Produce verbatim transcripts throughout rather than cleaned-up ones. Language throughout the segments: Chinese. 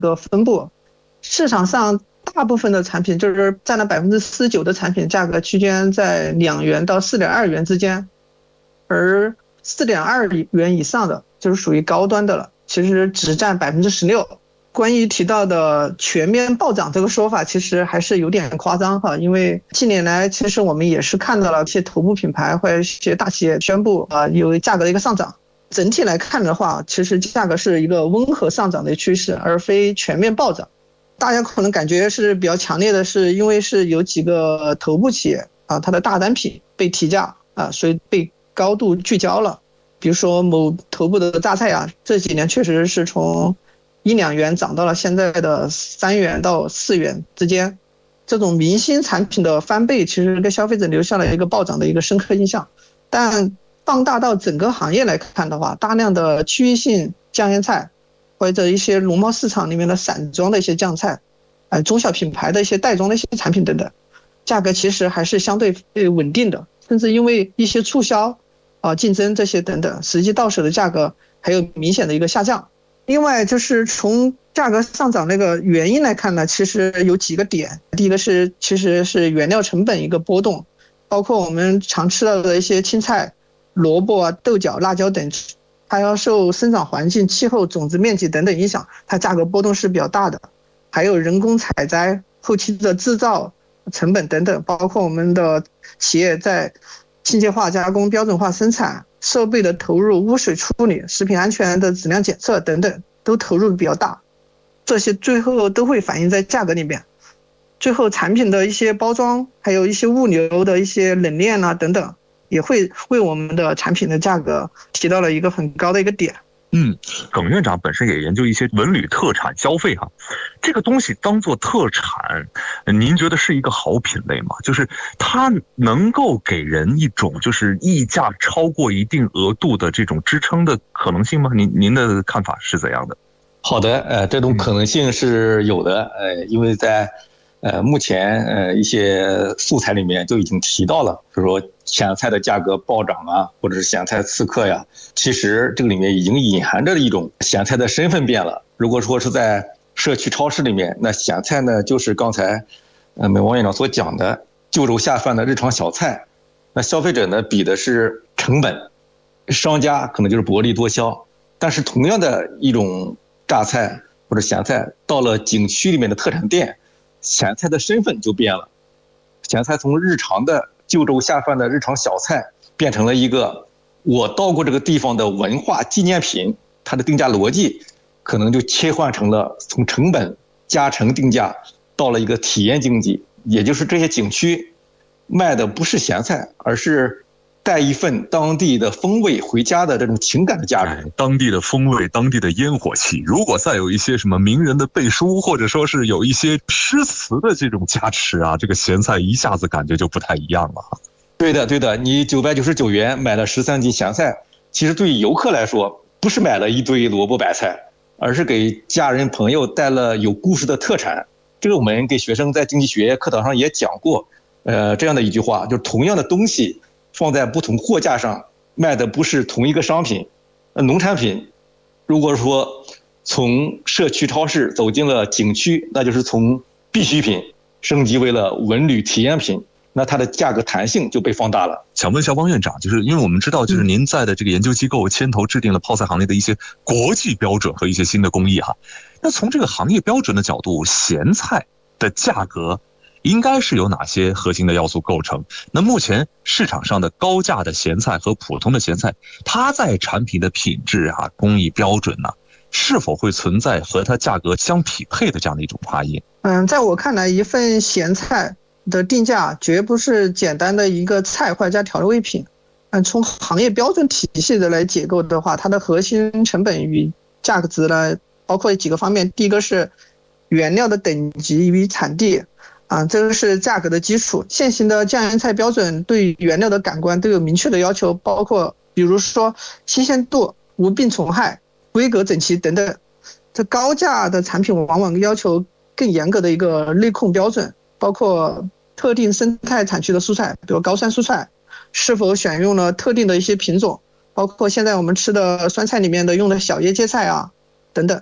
个分布。市场上大部分的产品就是占了百分之四十九的产品价格区间在两元到四点二元之间，而四点二元以上的就是属于高端的了，其实只占百分之十六。关于提到的全面暴涨这个说法，其实还是有点夸张哈，因为近年来其实我们也是看到了一些头部品牌或者一些大企业宣布啊有价格的一个上涨。整体来看的话，其实价格是一个温和上涨的趋势，而非全面暴涨。大家可能感觉是比较强烈的，是因为是有几个头部企业啊，它的大单品被提价啊，所以被高度聚焦了。比如说某头部的榨菜啊，这几年确实是从一两元涨到了现在的三元到四元之间，这种明星产品的翻倍，其实给消费者留下了一个暴涨的一个深刻印象。但放大到整个行业来看的话，大量的区域性酱腌菜，或者一些农贸市场里面的散装的一些酱菜，呃，中小品牌的一些袋装的一些产品等等，价格其实还是相对稳定的，甚至因为一些促销啊、竞争这些等等，实际到手的价格还有明显的一个下降。另外就是从价格上涨那个原因来看呢，其实有几个点。第一个是其实是原料成本一个波动，包括我们常吃到的一些青菜、萝卜啊、豆角、辣椒等，它要受生长环境、气候、种子面积等等影响，它价格波动是比较大的。还有人工采摘、后期的制造成本等等，包括我们的企业在机械化加工、标准化生产、设备的投入、污水处理、食品安全的质量检测等等，都投入比较大，这些最后都会反映在价格里面。最后产品的一些包装，还有一些物流的一些冷链啊等等，也会为我们的产品的价格提到了一个很高的一个点。 嗯，耿院长本身也研究一些文旅特产消费哈，这个东西当做特产，您觉得是一个好品类吗？就是它能够给人一种就是溢价超过一定额度的这种支撑的可能性吗？您您的看法是怎样的？ 好的，呃，这种可能性是有的，呃，因为在呃目前呃一些素材里面就已经提到了，比如说咸菜的价格暴涨啊，或者是咸菜刺客呀，其实这个里面已经隐含着一种咸菜的身份变了。如果说是在社区超市里面，那咸菜呢就是刚才呃美王院长所讲的就肉下饭的日常小菜，那消费者呢比的是成本，商家可能就是薄利多销，但是同样的一种榨菜或者咸菜到了景区里面的特产店，咸菜的身份就变了，咸菜从日常的就粥下饭的日常小菜变成了一个我到过这个地方的文化纪念品，它的定价逻辑可能就切换成了从成本加成定价到了一个体验经济，也就是这些景区卖的不是咸菜，而是带一份当地的风味回家的这种情感的价值、 哎、当地的风味，当地的烟火气，如果再有一些什么名人的背书，或者说是有一些诗词的这种加持啊，这个咸菜一下子感觉就不太一样了。 对的对的，你九百九十九元买了十三斤咸菜，其实对于游客来说不是买了一堆萝卜白菜，而是给家人朋友带了有故事的特产。这个我们给学生在经济学课堂上也讲过，呃，这样的一句话，就是同样的东西放在不同货架上卖的不是同一个商品。呃，农产品如果说从社区超市走进了景区，那就是从必需品升级为了文旅体验品，那它的价格弹性就被放大了。 想问肖邦院长，就是因为我们知道，就是您在的这个研究机构牵头制定了泡菜行业的一些国际标准和一些新的工艺哈。那从这个行业标准的角度，咸菜的价格应该是由哪些核心的要素构成？那目前市场上的高价的咸菜和普通的咸菜，它在产品的品质啊、工艺标准呢、啊，是否会存在和它价格相匹配的这样的一种差异？ 嗯，在我看来，一份咸菜的定价绝不是简单的一个菜或者加调味品。嗯，从行业标准体系的来解构的话，它的核心成本与价格值呢，包括几个方面。第一个是原料的等级与产地。啊，这个是价格的基础。现行的酱腌菜标准对原料的感官都有明确的要求，包括比如说新鲜度、无病虫害、规格整齐等等。这高价的产品往往要求更严格的一个内控标准，包括特定生态产区的蔬菜，比如高山蔬菜，是否选用了特定的一些品种，包括现在我们吃的酸菜里面的用的小叶芥菜啊等等。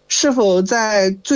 是否在最